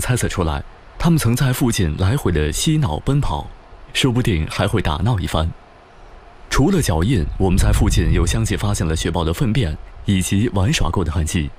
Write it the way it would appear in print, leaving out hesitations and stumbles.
猜测出来，它们曾在附近来回的嬉闹奔跑，说不定还会打闹一番。除了脚印，我们在附近又相继发现了雪豹的粪便以及玩耍过的痕迹。